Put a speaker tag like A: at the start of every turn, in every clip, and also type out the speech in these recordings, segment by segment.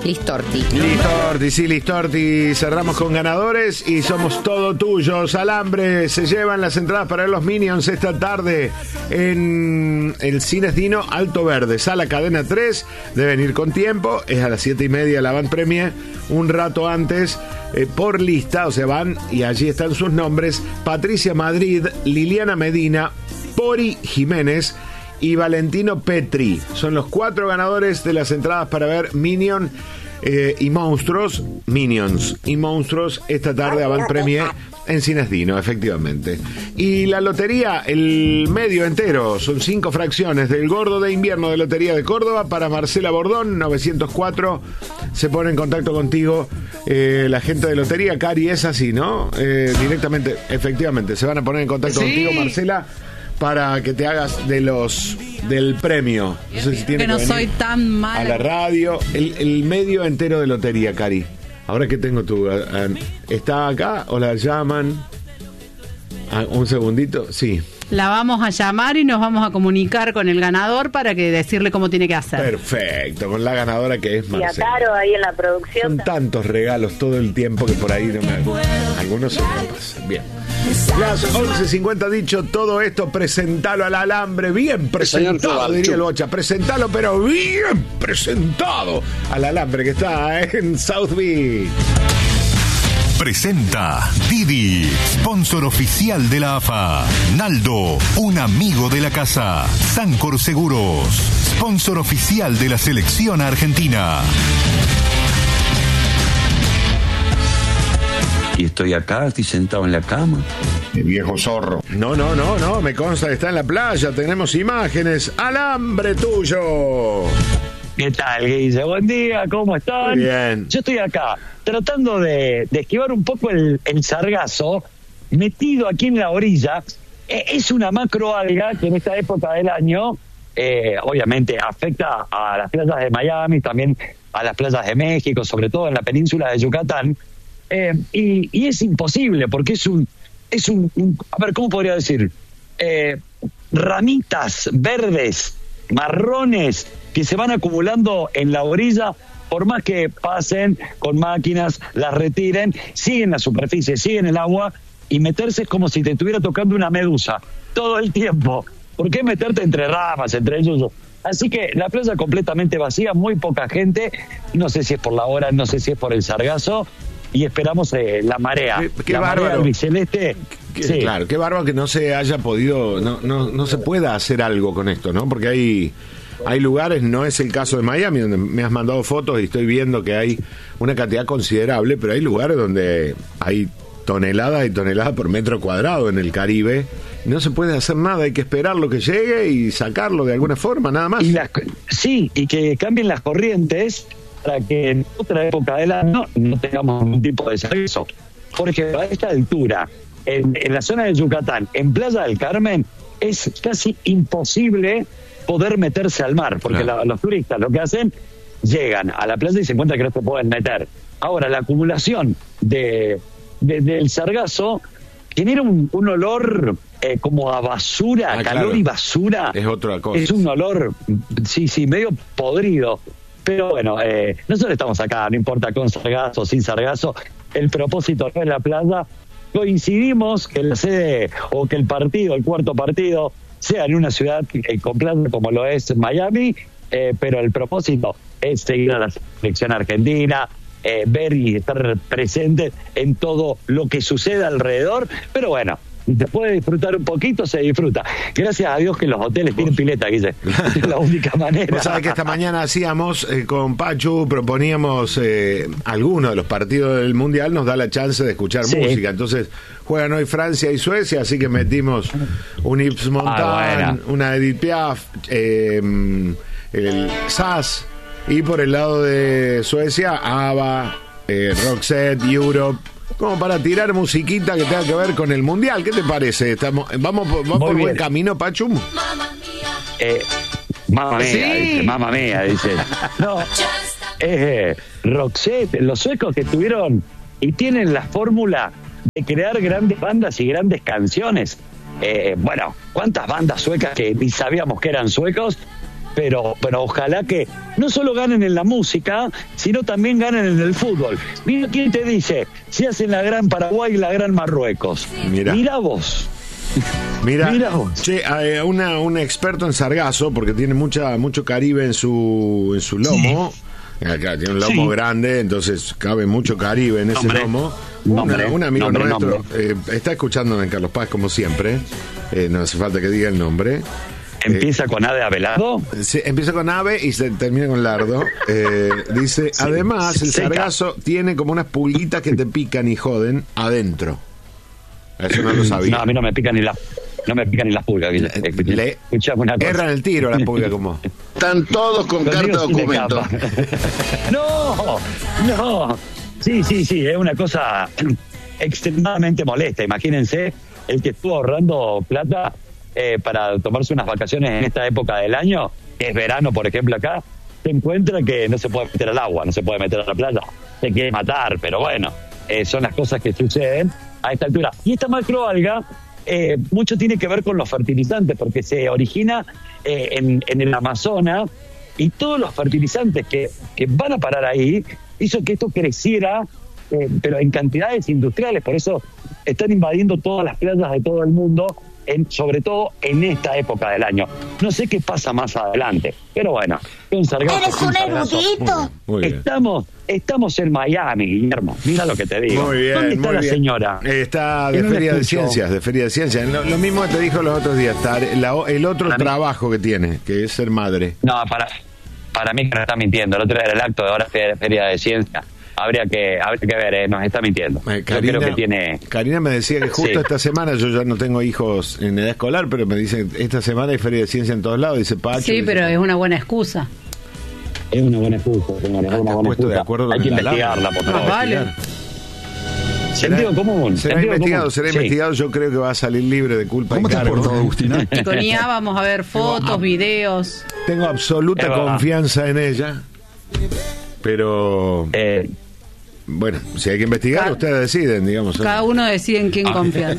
A: Listorti.
B: Listorti. Cerramos con ganadores y somos todo tuyos. Alambre, se llevan las entradas para ver los Minions esta tarde en el Cines Dino Alto Verde, sala Cadena 3. Deben ir con tiempo, es a las 7:30 la van premiere, un rato antes, por lista, o sea, van y allí están sus nombres: Patricia Madrid, Liliana Medina, Pori Jiménez y Valentino Petri. Son los 4 ganadores de las entradas para ver Minions y Monstruos esta tarde a Van Premier en Cines Dino, efectivamente. Y la lotería, el medio entero, son 5 fracciones del Gordo de Invierno de Lotería de Córdoba para Marcela Bordón, 904. Se pone en contacto contigo la gente de lotería. Cari, es así, ¿no? Directamente, efectivamente, se van a poner en contacto contigo, Marcela, para que te hagas del premio. No sé si tiene
C: que no soy tan mala.
B: A la radio, el medio entero de lotería, Cari. Ahora que tengo ¿está acá o la llaman? Un segundito, sí.
C: La vamos a llamar y nos vamos a comunicar con el ganador para que decirle cómo tiene que hacer.
B: Perfecto, con la ganadora que es Marcela.
D: Y a Caro ahí en la producción.
B: Son tantos regalos todo el tiempo que por ahí no me... Algunos se me pasan. Bien. Las 11:50 dicho todo esto, presentalo al Alambre, bien presentado, diría el Bocha, presentalo pero bien presentado al Alambre que está en South Beach.
E: Presenta Didi, sponsor oficial de la AFA. Naldo, un amigo de la casa. Sancor Seguros, sponsor oficial de la selección argentina.
F: Y estoy acá, estoy sentado en la cama.
B: El viejo zorro. No, me consta que está en la playa, tenemos imágenes. Alambre tuyo.
G: ¿Qué tal, Guille? Buen día, ¿cómo están?
B: Muy bien.
G: Yo estoy acá tratando de esquivar un poco el sargazo, metido aquí en la orilla. Es una macroalga que en esta época del año, obviamente, afecta a las playas de Miami, también a las playas de México, sobre todo en la península de Yucatán. Y es imposible, porque es un a ver, ¿cómo podría decir? Ramitas verdes, marrones, que se van acumulando en la orilla, por más que pasen con máquinas, las retiren, siguen la superficie, siguen el agua, y meterse es como si te estuviera tocando una medusa todo el tiempo. ¿Por qué meterte entre ramas, entre ellos? Así que la playa completamente vacía, muy poca gente, no sé si es por la hora, no sé si es por el sargazo, y esperamos la marea.
B: Qué
G: la
B: bárbaro.
G: Marea albiceleste. Sí.
B: Claro, qué bárbaro que no se haya podido, no se pueda hacer algo con esto, ¿no? Porque hay lugares, no es el caso de Miami, donde me has mandado fotos y estoy viendo que hay una cantidad considerable, pero hay lugares donde hay toneladas y toneladas por metro cuadrado en el Caribe. No se puede hacer nada, hay que esperar lo que llegue y sacarlo de alguna forma, nada más.
G: Y que cambien las corrientes para que en otra época del año no tengamos ningún tipo de sargazo. Por ejemplo, a esta altura, en la zona de Yucatán, en Playa del Carmen, es casi imposible poder meterse al mar, porque los turistas lo que hacen, llegan a la playa y se encuentran que no se pueden meter. Ahora, la acumulación del sargazo genera un olor como a basura, calor, claro, y basura.
B: Es otra cosa.
G: Es un olor, sí, medio podrido. Pero bueno, nosotros estamos acá, no importa con sargazo o sin sargazo, el propósito no es la playa. Coincidimos que la sede o que el cuarto partido, sea en una ciudad con playa como lo es Miami, pero el propósito es seguir a la selección argentina, ver y estar presente en todo lo que sucede alrededor. Pero bueno, se puede disfrutar un poquito, se disfruta. Gracias a Dios que los hoteles tienen pileta, Guille. Es la única manera.
B: Vos sabés que esta mañana hacíamos con Pachu, proponíamos algunos de los partidos del Mundial, nos da la chance de escuchar música. Entonces juegan hoy Francia y Suecia, así que metimos un Yves Montand, una Edith Piaf, el SAS, y por el lado de Suecia, ABBA, Roxette, Europe, como para tirar musiquita que tenga que ver con el Mundial. ¿Qué te parece? ¿Vamos por buen camino, Pachu?
G: Mamma mía, mamma mía, dice. No, Roxette, los suecos que tuvieron y tienen la fórmula de crear grandes bandas y grandes canciones. Bueno, ¿cuántas bandas suecas que ni sabíamos que eran suecos? pero ojalá que no solo ganen en la música, sino también ganen en el fútbol. Mira quién te dice, si hacen la gran Paraguay y la gran Marruecos. Mira vos.
B: Mira che, un experto en sargazo, porque tiene mucho Caribe en su lomo. Acá tiene un lomo grande, entonces cabe mucho Caribe en ese lomo. Un amigo nuestro está escuchándonos en Carlos Paz como siempre. No hace falta que diga el nombre.
G: ¿Empieza con A de Abelardo?
B: Sí, empieza con ave y se termina con lardo. Dice, además, el sargazo tiene como unas pulguitas que te pican y joden adentro. Eso no lo sabía.
G: No, a mí no me pican ni las pulgas. Escuchame una cosa.
B: Erran el tiro las pulgas como.
A: Están todos con carta documento.
G: No. Sí, es una cosa extremadamente molesta. Imagínense el que estuvo ahorrando plata para tomarse unas vacaciones en esta época del año, que es verano, por ejemplo, acá, se encuentra que no se puede meter al agua, no se puede meter a la playa, se quiere matar, pero bueno, son las cosas que suceden a esta altura. Y esta macroalga mucho tiene que ver con los fertilizantes, porque se origina en el Amazonas, y todos los fertilizantes que van a parar ahí hizo que esto creciera, pero en cantidades industriales. Por eso están invadiendo todas las playas de todo el mundo, sobre todo en esta época del año. No sé qué pasa más adelante, pero bueno, un sargazo.
D: ¡Eres un erudito!
B: Muy bien.
G: Estamos en Miami, Guillermo. Mira lo que te digo.
B: Muy bien,
G: ¿Dónde está la señora?
B: Está de Feria de Ciencias, Lo mismo que te dijo los otros días. Está el otro trabajo que tiene, que es ser madre.
G: No, para mí que nos está mintiendo. El otro día era el acto de ahora Feria de Ciencias. Habría que ver, nos está mintiendo.
B: Karina,
G: yo creo que tiene...
B: Karina me decía que justo esta semana, yo ya no tengo hijos en edad escolar, pero me dice, esta semana hay Feria de Ciencia en todos lados, dice Pacho.
C: Sí, pero es una buena excusa.
G: Es una buena excusa, señores, es una buena excusa.
B: De acuerdo,
G: hay que investigarla, por favor.
C: Vale.
G: Sentido común.
B: Será investigado, yo creo que va a salir libre de culpa.
H: ¿Cómo te has portado, Agustina?
C: Y con IA vamos a ver fotos, videos.
B: Tengo absoluta confianza en ella, pero... bueno, si hay que investigar, ustedes deciden, digamos.
C: Cada uno decide en quién confiar.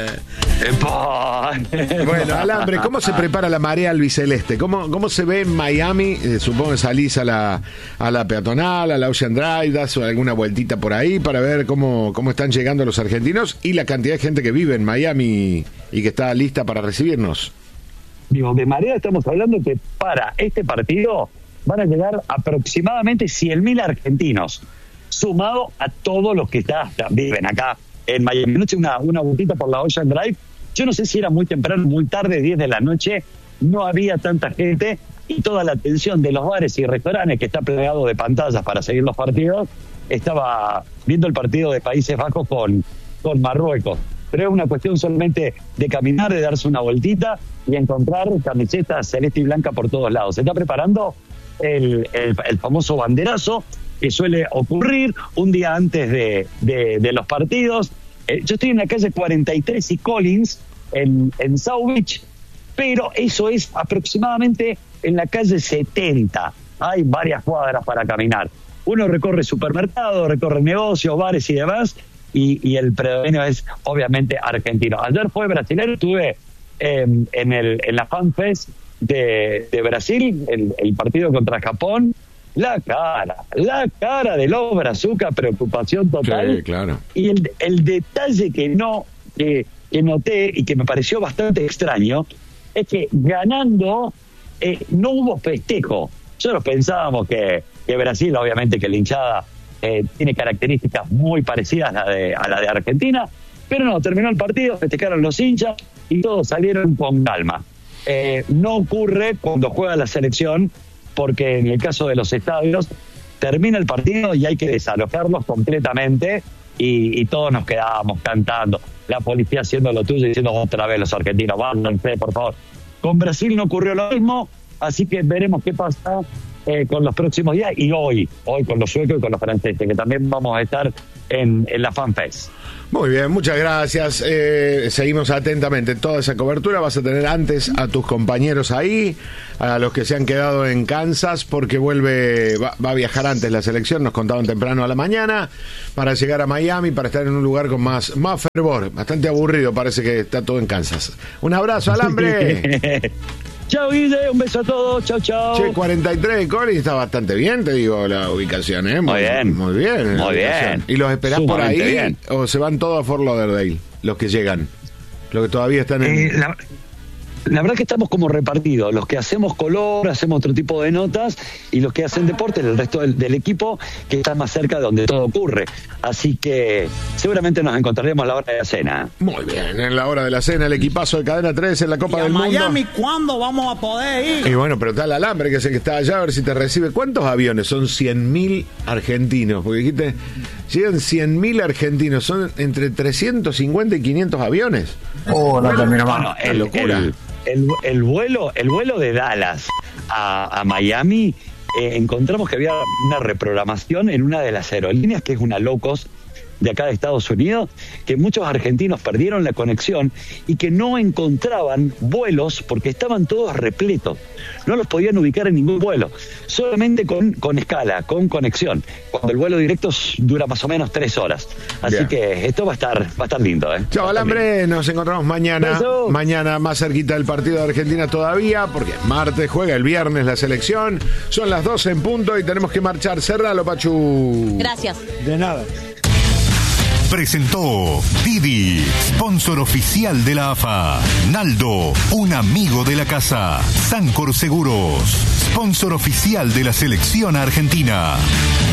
B: Bueno, Alambre, ¿cómo se prepara la marea albiceleste? ¿Cómo se ve en Miami? Supongo que salís a la peatonal, a la Ocean Drive, das alguna vueltita por ahí para ver cómo están llegando los argentinos y la cantidad de gente que vive en Miami y que está lista para recibirnos.
G: Digo, de marea estamos hablando que para este partido van a llegar aproximadamente 100.000 argentinos, sumado a todos los que viven acá en Miami. Anoche una vueltita por la Ocean Drive, yo no sé si era muy temprano, muy tarde, 10 de la noche, no había tanta gente y toda la atención de los bares y restaurantes, que está plagado de pantallas para seguir los partidos, estaba viendo el partido de Países Bajos con Marruecos. Pero es una cuestión solamente de caminar, de darse una vueltita y encontrar camisetas celeste y blanca por todos lados. Se está preparando el famoso banderazo, que suele ocurrir un día antes de los partidos. Yo estoy en la calle 43 y Collins, en South Beach, pero eso es aproximadamente en la calle 70. Hay varias cuadras para caminar. Uno recorre supermercados, recorre negocios, bares y demás, y el predominio es obviamente argentino. Ayer fue brasileño, estuve en la Fan Fest de Brasil, el partido contra Japón. La cara de los brazucas, preocupación total.
B: Sí, claro.
G: Y el detalle que noté y que me pareció bastante extraño es que ganando no hubo festejo. Nosotros pensábamos que Brasil, obviamente que la hinchada tiene características muy parecidas a la de Argentina, pero no, terminó el partido, festejaron los hinchas y todos salieron con calma. No ocurre cuando juega la selección, porque en el caso de los estadios termina el partido y hay que desalojarlos completamente y todos nos quedábamos cantando, la policía haciendo lo tuyo y diciendo otra vez los argentinos, vámonos, por favor. Con Brasil no ocurrió lo mismo, así que veremos qué pasa con los próximos días y hoy con los suecos y con los franceses, que también vamos a estar en la Fan Fest.
B: Muy bien, muchas gracias. Seguimos atentamente toda esa cobertura. Vas a tener antes a tus compañeros ahí, a los que se han quedado en Kansas, porque va a viajar antes la selección, nos contaban temprano a la mañana, para llegar a Miami, para estar en un lugar con más fervor. Bastante aburrido, parece que está todo en Kansas. Un abrazo, Alambre.
G: Chao, Guille, un beso a todos. Chao, chao.
B: Che, 43 de Collins está bastante bien, te digo, la ubicación, ¿eh?
G: Muy bien.
B: Muy bien.
G: Muy bien.
B: ¿Y los esperás por ahí?
G: Bien.
B: ¿O se van todos a Fort Lauderdale? Los que llegan. Los que todavía están en...
G: La verdad que estamos como repartidos, los que hacemos color, hacemos otro tipo de notas, y los que hacen deporte, el resto del equipo que está más cerca de donde todo ocurre. Así que seguramente nos encontraremos a la hora de la cena.
B: Muy bien, en la hora de la cena, el equipazo de Cadena 3 en la Copa del Mundo.
D: Miami, ¿cuándo vamos a poder ir?
B: Y bueno, pero está el Alambre, que es el que está allá, a ver si te recibe. ¿Cuántos aviones? Son 100.000 argentinos, porque dijiste, llegan 100.000 argentinos, son entre 350 y 500 aviones.
D: No termino más.
G: Bueno,
B: Qué locura.
G: El vuelo de Dallas a Miami, encontramos que había una reprogramación en una de las aerolíneas, que es una low cost de acá de Estados Unidos, que muchos argentinos perdieron la conexión y que no encontraban vuelos porque estaban todos repletos. No los podían ubicar en ningún vuelo, solamente con escala, con conexión, cuando el vuelo directo dura más o menos 3 horas. Así
B: Bien.
G: que esto va a estar lindo.
B: Chao, Alambre, nos encontramos mañana.
G: Beso.
B: Mañana más cerquita del partido de Argentina todavía, porque martes juega, el viernes la selección. Son las 12 en punto y tenemos que marchar. Cerralo, Pachu.
H: Gracias.
D: De nada.
E: Presentó Didi, sponsor oficial de la AFA. Naldo, un amigo de la casa. Sancor Seguros, sponsor oficial de la selección argentina.